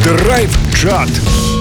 Драйв-чат.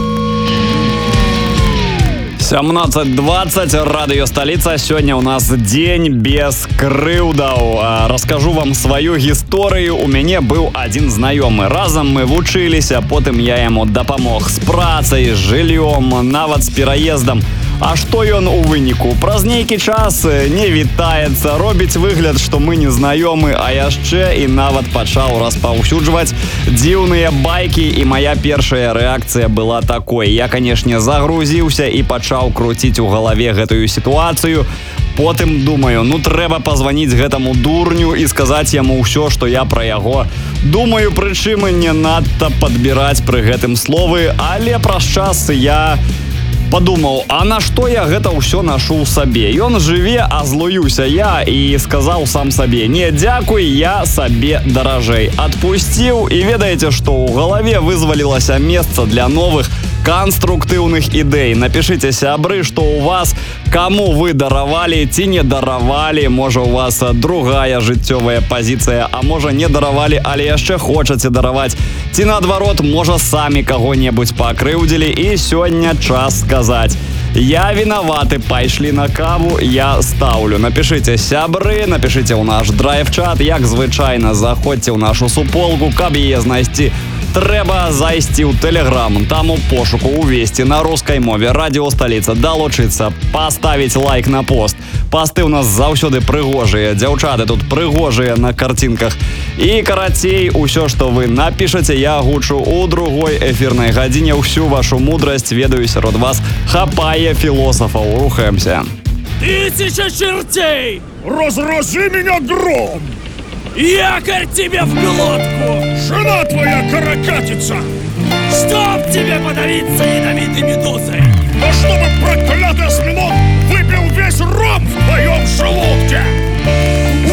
17:20, радыё сталіца. Сёння у нас дзень без крыўдаў. Раскажу вам сваю гісторыю. У мяне быў адзін знаёмы. Разам мы вучыліся, потым я яму дапамог з працай, з жыллём, нават з пераездам. А што ён у выніку? Праз нейкі час не вітаецца, робіць выгляд, што мы не знаёмы, а яшчэ і нават пачаў распаўсюджваць дзіўныя байкі, і моя першая рэакцыя была такой. Я, канешне, загрузіўся і пачаў круціць у галаве гэтую сітуацыю. Потым думаю, трэба пазваніць гэтаму дурню і сказаць яму ўсё, што я пра яго думаю, прычым не надта падбіраць пры гэтым словы, але праз час я подумаў, а на што я гэта ўсё нашу сабе? Ён жыве, а злуюся я, і сказаў сам сабе: не, дзякуй, я сабе даражэй. Адпусціў, і ведаеце што? У галаве вызвалілася месца для новых канструктыўных ідэй. Напішыце, сябры, што у вас, каму вы даравалі ці не даравалі, можа у вас другая жыццёвая пазіцыя, а можа не даравалі, але яшчэ хочаце дараваць, ці наадварот, можа самі каго-небудзь пакрыўдзілі, і сёння час сказаць: я вінаваты, пайшлі на каву, я стаўлю. Напішыце, сябры, напішыце ў наш драйв-чат, як звычайна, заходзьце ў нашу суполку, каб яе знайсці. Трэба зайсці ў Тэлеграм, там у пошуку увесці на рускай мове радыё сталіца, далучыцца, паставіць лайк на пост. Пасты ў нас заўсёды прыгожыя, дзяўчаты тут прыгожыя на карцінках. І карацей, усё, што вы напішаце, я агучу ў другой эфірнай гадзіне. Усю вашу мудрасць, ведаю, сярод вас хапае філосафаў. Рухаемся. Тысяча чертей! Разрази меня гром! Якорь тебе в глотку! Жена твоя каракатица! Чтоб тебе подавиться ядовитой медузой! Да чтобы